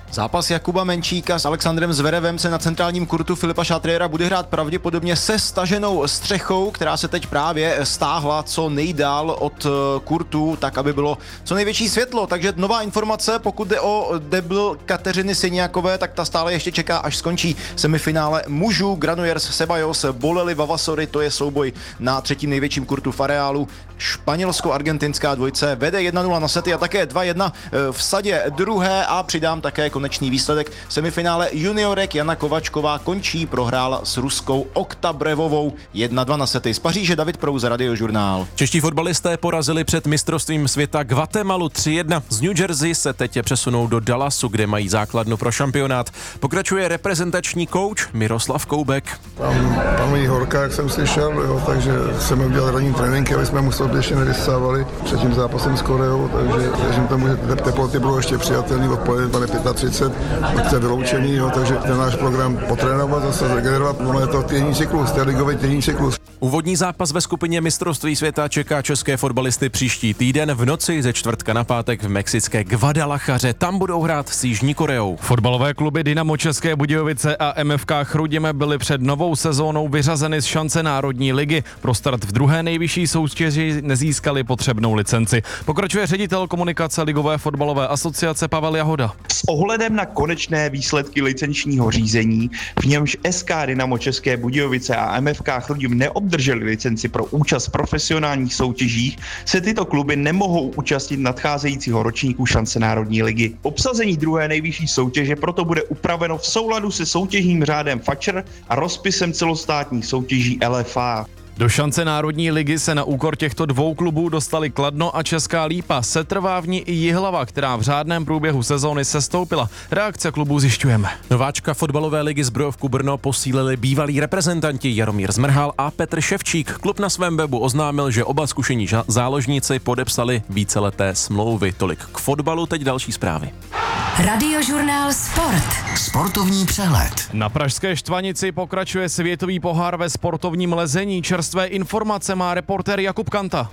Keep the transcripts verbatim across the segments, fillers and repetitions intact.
Zápas Jakuba Menčíka s Alexandrem Zverevem se na centrálním kurtu Filipa Chatriera bude hrát pravděpodobně se staženou střechou, která se teď právě stáhla co nejdál od kurtu, tak aby bylo co největší světlo. Takže nová informace, pokud jde o debl Kateřiny Siniakové, tak ta stále ještě čeká, až skončí semifinále mužů. Granuyers Ceballos Boleli Vavasory, to je souboj na třetím největším kurtu v areálu. Španělsko-argentinská dvojice vede jedna nula na sety a také dva jedna v sadě druhé a přidám také konečný výsledek. Semifinále juniorek Jana Kovačková končí, prohrála s ruskou Oktabrevovou jedna dva na sety. Z Paříže David Prouz, Radiožurnál. Čeští fotbalisté porazili před mistrovstvím světa Guatemalu tři jedna. Z New Jersey se teď přesunou do Dallasu, kde mají základnu pro šampionát. Pokračuje reprezentační kouč Miroslav Koubek. Tam panují horka, jak jsem slyšel, jo, takže jsme udělali ranní tréninky, aby jsme museli ještě nevysávali před tím zápasem s Koreou, takže věřím tomu, že teploty budou ještě přijatelné, odpoledne třicet pět, to je vyloučený, jo, takže ten náš program potrénovat, zase zregenerovat, ono je to týdenní cyklus, to je ligový týdenní cyklus. Úvodní zápas ve skupině mistrovství světa čeká české fotbalisty příští týden v noci ze čtvrtka na pátek v mexické Guadalajaře. Tam budou hrát s Jižní Koreou. Fotbalové kluby Dynamo České Budějovice a M F K Chrudimi byly před novou sezónou vyřazeny z šance Národní ligy. Pro start v druhé nejvyšší soutěži nezískali potřebnou licenci. Pokračuje ředitel komunikace Ligové fotbalové asociace Pavel Jahoda. S ohledem na konečné výsledky licenčního řízení, v němž S K Dynamo České Budějovice a M F K Chrudim neobdrželi licenci pro účast v profesionálních soutěžích, se tyto kluby nemohou účastnit nadcházejícího ročníku šance Národní ligy. Obsazení druhé nejvyšší soutěže proto bude upraveno v souladu se soutěžním řádem F A Č R a rozpisem celostátních soutěží L F A. Do šance Národní ligy se na úkor těchto dvou klubů dostali Kladno a Česká Lípa. Setrvá v ní i Jihlava, která v řádném průběhu sezóny sestoupila. Reakce klubů zjišťujeme. Nováčka fotbalové ligy Zbrojovku Brno posílili bývalí reprezentanti Jaromír Zmrhal a Petr Ševčík. Klub na svém webu oznámil, že oba zkušení záložníci podepsali víceleté smlouvy. Tolik k fotbalu, teď další zprávy. Radiožurnál Sport. Sportovní přehled. Na pražské Štvanici pokračuje světový pohár ve sportovním lezení. Čerstvé informace má reportér Jakub Kanta.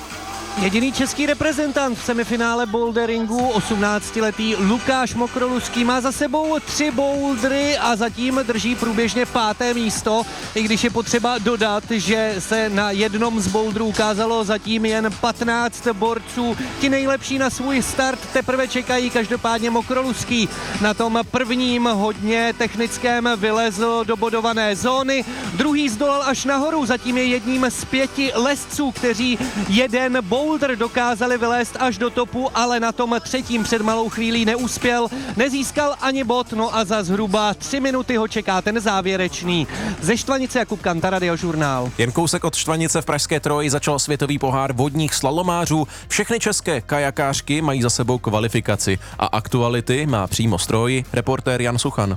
Jediný český reprezentant v semifinále boulderingu, osmnáctiletý Lukáš Mokroluský, má za sebou tři bouldry a zatím drží průběžně páté místo, i když je potřeba dodat, že se na jednom z bouldrů ukázalo zatím jen patnáct borců. Ti nejlepší na svůj start teprve čekají, každopádně Mokroluský na tom prvním hodně technickém vylezl do bodované zóny, druhý zdolal až nahoru, zatím je jedním z pěti lezců, kteří jeden boulder boulder dokázali vylézt až do topu, ale na tom třetím před malou chvílí neuspěl, nezískal ani bod, no a za zhruba tři minuty ho čeká ten závěrečný. Ze Štvanice Jakub Kanta, Radiožurnál. Jen kousek od Štvanice v pražské Troji začal světový pohár vodních slalomářů. Všechny české kajakářky mají za sebou kvalifikaci a aktuality má přímo z Troji reportér Jan Suchan.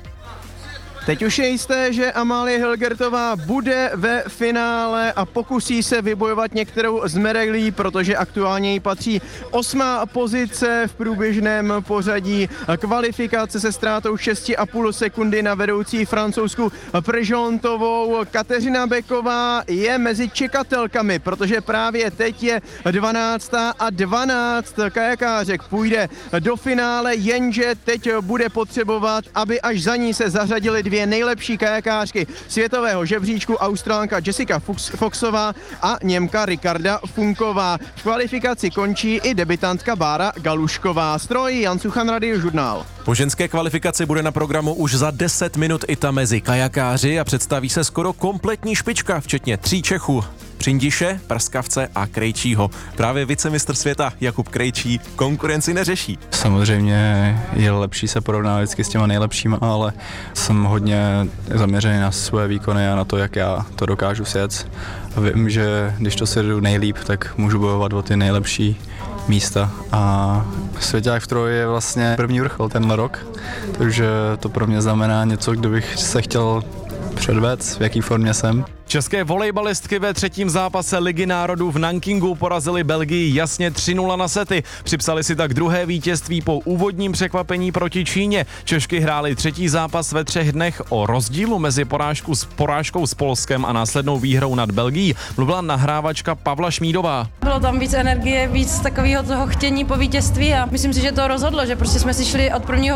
Teď už je jisté, že Amálie Hilgertová bude ve finále a pokusí se vybojovat některou z medailí, protože aktuálně jí patří osmá pozice v průběžném pořadí kvalifikace se ztrátou šest a půl sekundy na vedoucí francouzsku Prežontovou. Kateřina Beková je mezi čekatelkami, protože právě teď je dvanáctá a dvanáct kajakářek půjde do finále, jenže teď bude potřebovat, aby až za ní se zařadily dvě nejlepší kajakářky světového žebříčku, Australanka Jessica Foxová a Němka Ricarda Funková. V kvalifikaci končí i debutantka Bára Galušková. Stroj Jan Suchan, Radiožurnál. Po ženské kvalifikaci bude na programu už za deset minut i ta mezi kajakáři a představí se skoro kompletní špička, včetně tří Čechů. Přindiše, Prskavce a Krejčího. Právě vicemistr světa Jakub Krejčí konkurenci neřeší. Samozřejmě je lepší se porovnávat vždycky s těma nejlepšíma, ale jsem hodně zaměřený na své výkony a na to, jak já to dokážu sjet. A vím, že když to sjedu nejlíp, tak můžu bojovat o ty nejlepší místa a Svěťák v Troji je vlastně první vrchol tenhle rok, takže to pro mě znamená něco, kdo bych se chtěl předvést, v jaký formě jsem. České volejbalistky ve třetím zápase Ligy národů v Nankingu porazily Belgii jasně tři nula na sety. Připsali si tak druhé vítězství po úvodním překvapení proti Číně. Češky hrály třetí zápas ve třech dnech. O rozdílu mezi porážku s porážkou s Polskem a následnou výhrou nad Belgií mluvila nahrávačka Pavla Šmídová. Bylo tam víc energie, víc takového toho chtění po vítězství a myslím si, že to rozhodlo, že prostě jsme si šli od prvního